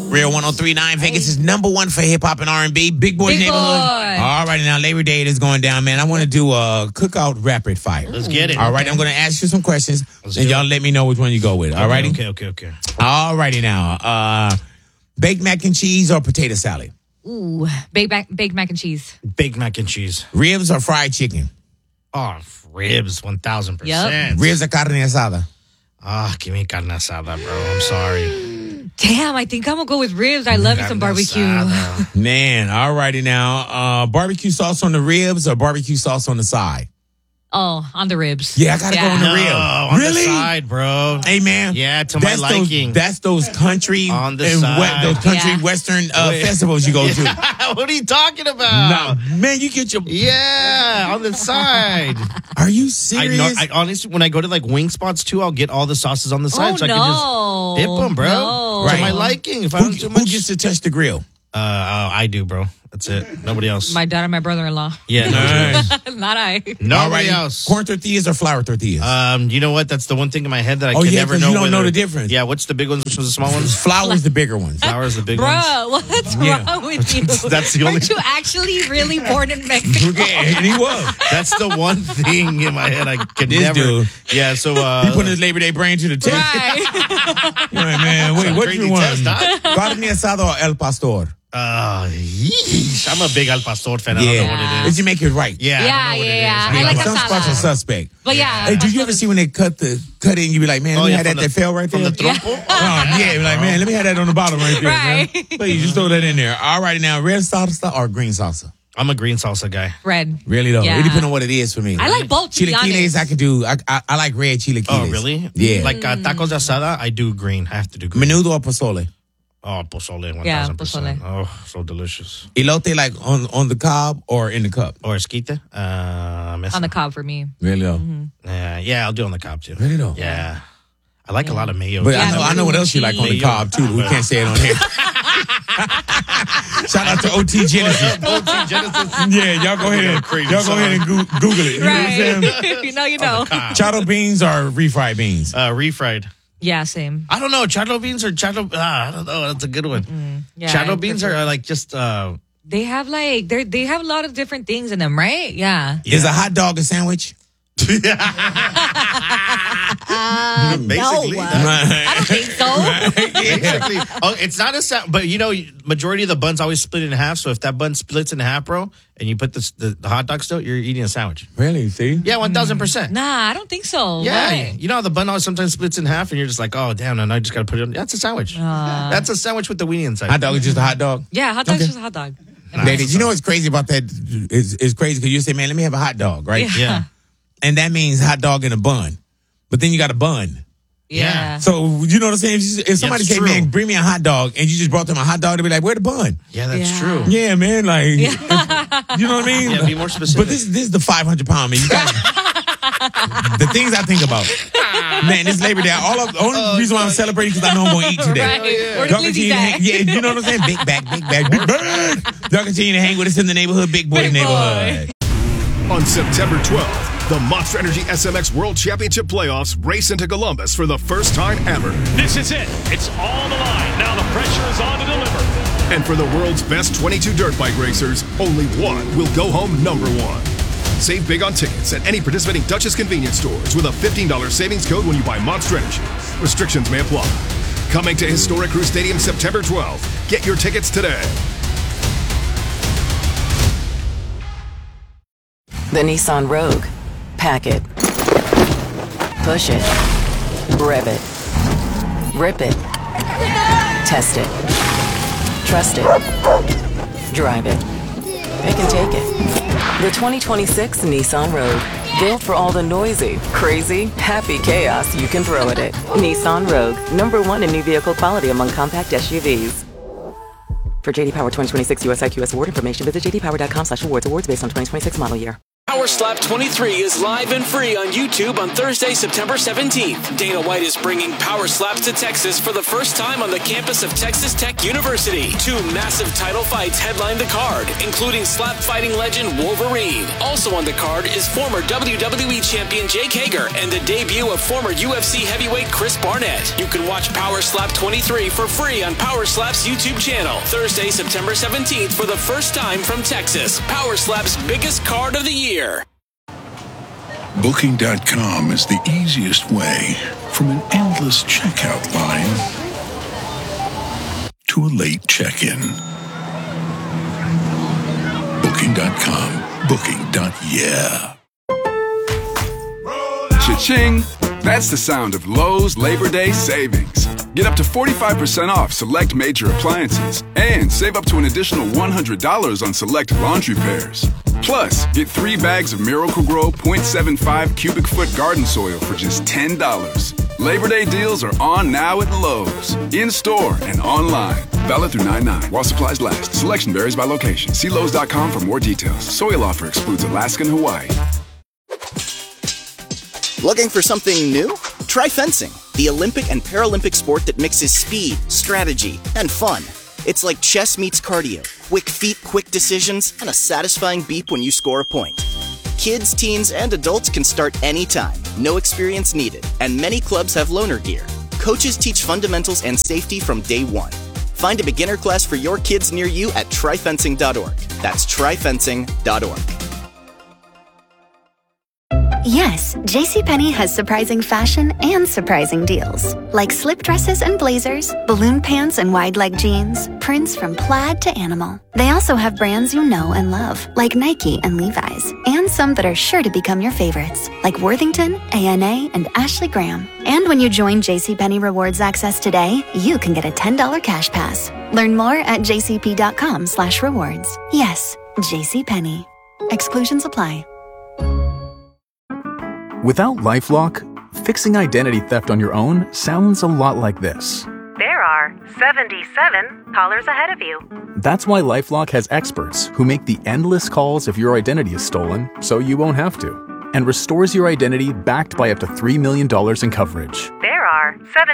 Real 103.9 Vegas is number one for hip hop and R&B. Big Boy Neighborhood. All right, now Labor Day is going down, man. I want to do a cookout rapid fire. Let's get it. All right, I'm going to ask you some questions, and y'all let me know which one you go with. All righty? Okay. All righty now. Baked mac and cheese or potato salad? Ooh, baked mac and cheese. Baked mac and cheese. Ribs or fried chicken? Oh, ribs, 1,000%. Yep. Ribs or carne asada? Give me carne asada, bro. I'm sorry. Damn, I think I'm going to go with ribs. I love me some barbecue. Man, all righty now. Barbecue sauce on the ribs or barbecue sauce on the side? Oh, on the ribs. Yeah, I got to go on the rib. On the side, bro. Hey, man. Yeah, to my liking. That's those country on the side. Those country western festivals you go to. What are you talking about? No, man, you get your... Yeah, on the side. Are you serious? I honestly, when I go to like wing spots too, I'll get all the sauces on the side so I can just dip them, bro. No. To my liking. If I don't too much. Who gets to touch the grill? I do, bro. That's it. Nobody else. My dad and my brother-in-law. Yeah, nice. Not I. Nobody else. Corn tortillas or flour tortillas? You know what? That's the one thing in my head that I can never know. You don't know the difference. Yeah, what's the big ones? Which one's the small ones? Flour's the bigger ones. Flour's the big ones. Bro, what's wrong with you? That's the only. Aren't you actually really born in Mexico? Yeah, and he was. That's the one thing in my head I can never. Dude. Yeah, so he put his Labor Day brain to the test. Right. Right, man. Wait, what you want? Carne asada or el pastor? Yeesh. I'm a big al pastor fan. I don't know what it is. Did you make it right? Yeah. I like some asada. spots are suspect. But yeah. Hey, did you ever see when they cut it and you be like, man, let me have that fell right there? From the trompo? Yeah, like, man, let me have that on the bottom right there. Right. Man. Please, just throw that in there. All right, now, red salsa or green salsa? I'm a green salsa guy. Red. Really, though? Yeah. It depends on what it is for me. I like both, to be Chilaquiles, honest. I could do. I like red chilaquiles. Oh, really? Yeah. Like tacos de asada, I do green. I have to do green. Menudo or pozole? Oh, pozole, 1,000%. Yeah, pozole. Oh, so delicious. Elote, like on the cob or in the cup? Or esquite? On the cob for me. Really, though? Yeah, I'll do on the cob, too. Really, though? Yeah. I like a lot of mayo. But I know what else you like on the Mayo. cob, too. We can't say it on here. Shout out to OT Genesis. OT Genesis. Yeah, y'all go ahead and Google it. You know what I'm saying? You know. Chado beans or refried beans? Refried. Yeah, same. I don't know. Chado beans or chado... I don't know. That's a good one. Yeah, Chado beans are like just... They have they have a lot of different things in them, right? Yeah. Is a hot dog a sandwich? Basically. No. I don't think so. Basically. Oh, it's not a but majority of the buns always split in half. So if that bun splits in half, bro, and you put the hot dog still, you're eating a sandwich. Really? See? Yeah, 1,000%. Nah, I don't think so. Yeah, Why? you know how the bun always sometimes splits in half, and you're just like, oh damn, and I just gotta put it on. That's a sandwich. That's a sandwich with the weenie inside. Hot dog is just a hot dog? Yeah, hot dog's just a hot dog. Ladies, you know what's crazy about that? It's crazy because you say, man, let me have a hot dog, right? Yeah. And that means hot dog in a bun. But then you got a bun. Yeah. So, you know what I'm saying? If somebody That's say, true. man, bring me a hot dog, and you just brought them a hot dog, they'll be like, where the bun? Yeah, that's Yeah. true. Yeah, man, like, you know what I mean? Yeah, be more specific. But this is the 500-pound man. You got the things I think about. Man, this Labor Day, the only reason why I'm celebrating because I know I'm going to eat today. Right. Where Y'all does continue Lizzie to at? hang, yeah, you know what I'm saying? Big bag. Y'all continue to hang with us in the neighborhood, Big Boy Big neighborhood. On September 12th, the Monster Energy SMX World Championship Playoffs race into Columbus for the first time ever. This is it. It's on the line. Now the pressure is on to deliver. And for the world's best 22 dirt bike racers, only one will go home number one. Save big on tickets at any participating Dutchess convenience stores with a $15 savings code when you buy Monster Energy. Restrictions may apply. Coming to Historic Crew Stadium September 12th. Get your tickets today. The Nissan Rogue. Pack it. Push it. Rev it. Rip it. Test it. Trust it. Drive it. Pick and take it. The 2026 Nissan Rogue. Built for all the noisy, crazy, happy chaos you can throw at it. Nissan Rogue. #1 in new vehicle quality among compact SUVs. For JD Power 2026 US IQS award information, visit jdpower.com/awards. Awards based on 2026 model year. Power Slap 23 is live and free on YouTube on Thursday, September 17th. Dana White is bringing Power Slaps to Texas for the first time on the campus of Texas Tech University. 2 massive title fights headline the card, including slap fighting legend Wolverine. Also on the card is former WWE champion Jake Hager and the debut of former UFC heavyweight Chris Barnett. You can watch Power Slap 23 for free on Power Slap's YouTube channel. Thursday, September 17th for the first time from Texas. Power Slap's biggest card of the year. Booking.com is the easiest way from an endless checkout line to a late check-in. Booking.com. Booking.yeah. Cha-ching! That's the sound of Lowe's Labor Day savings. Get up to 45% off select major appliances and save up to an additional $100 on select laundry pairs. Plus, get 3 bags of Miracle-Gro 0.75 cubic foot garden soil for just $10. Labor Day deals are on now at Lowe's, in-store and online. Valid through 9/9 while supplies last. Selection varies by location. See Lowe's.com for more details. Soil offer excludes Alaska and Hawaii. Looking for something new? Try fencing, the Olympic and Paralympic sport that mixes speed, strategy, and fun. It's like chess meets cardio. Quick feet, quick decisions, and a satisfying beep when you score a point. Kids, teens, and adults can start anytime. No experience needed. And many clubs have loaner gear. Coaches teach fundamentals and safety from day one. Find a beginner class for your kids near you at tryfencing.org. That's tryfencing.org. Yes, JCPenney has surprising fashion and surprising deals. Like slip dresses and blazers, balloon pants and wide leg jeans, prints from plaid to animal. They also have brands you know and love, like Nike and Levi's, and some that are sure to become your favorites, like Worthington, ANA, and Ashley Graham. And when you join JCPenney Rewards Access today, you can get a $10 cash pass. Learn more at jcp.com/rewards. Yes, JCPenney. Exclusions apply. Without LifeLock, fixing identity theft on your own sounds a lot like this. There are 77 callers ahead of you. That's why LifeLock has experts who make the endless calls if your identity is stolen so you won't have to, and restores your identity backed by up to $3 million in coverage. There are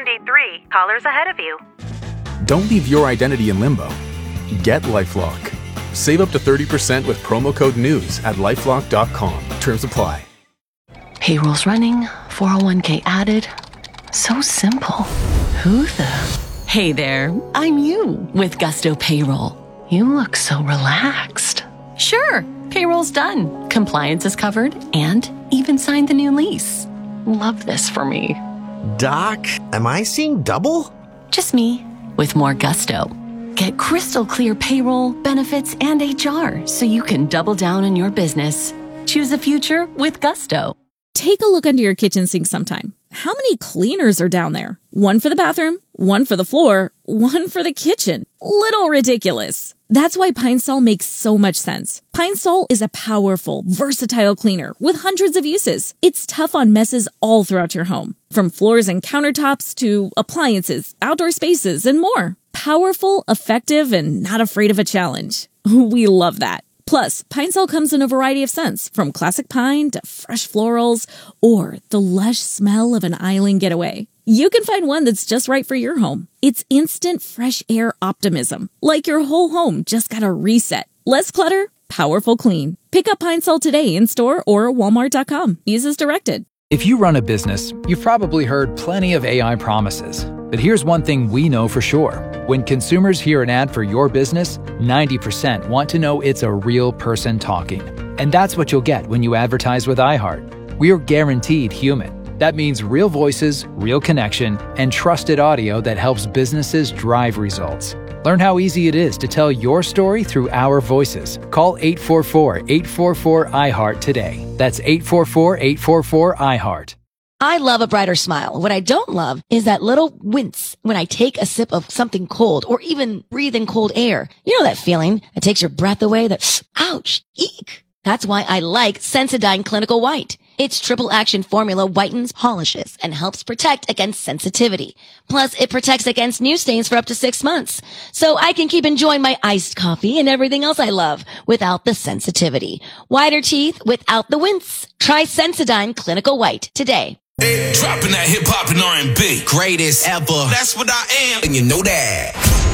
73 callers ahead of you. Don't leave your identity in limbo. Get LifeLock. Save up to 30% with promo code NEWS at LifeLock.com. Terms apply. Payroll's running, 401k added. So simple. Who the? Hey there, I'm you with Gusto Payroll. You look so relaxed. Sure, payroll's done. Compliance is covered and even signed the new lease. Love this for me. Doc, am I seeing double? Just me with more Gusto. Get crystal clear payroll, benefits, and HR so you can double down on your business. Choose a future with Gusto. Take a look under your kitchen sink sometime. How many cleaners are down there? One for the bathroom, one for the floor, one for the kitchen. Little ridiculous. That's why Pine Sol makes so much sense. Pine Sol is a powerful, versatile cleaner with hundreds of uses. It's tough on messes all throughout your home, from floors and countertops to appliances, outdoor spaces, and more. Powerful, effective, and not afraid of a challenge. We love that. Plus, Pine Sol comes in a variety of scents, from classic pine to fresh florals or the lush smell of an island getaway. You can find one that's just right for your home. It's instant fresh air optimism, like your whole home just got a reset. Less clutter, powerful clean. Pick up Pine Sol today in store or walmart.com. Use as directed. If you run a business, you've probably heard plenty of AI promises. But here's one thing we know for sure. When consumers hear an ad for your business, 90% want to know it's a real person talking. And that's what you'll get when you advertise with iHeart. We're guaranteed human. That means real voices, real connection, and trusted audio that helps businesses drive results. Learn how easy it is to tell your story through our voices. Call 844-844-iHeart today. That's 844-844-iHeart. I love a brighter smile. What I don't love is that little wince when I take a sip of something cold or even breathe in cold air. You know that feeling that takes your breath away, that ouch, eek. That's why I like Sensodyne Clinical White. Its triple action formula whitens, polishes, and helps protect against sensitivity. Plus, it protects against new stains for up to 6 months. So I can keep enjoying my iced coffee and everything else I love without the sensitivity. Whiter teeth without the wince. Try Sensodyne Clinical White today. Dropping that hip hop and R&B. Greatest ever. That's what I am. And you know that.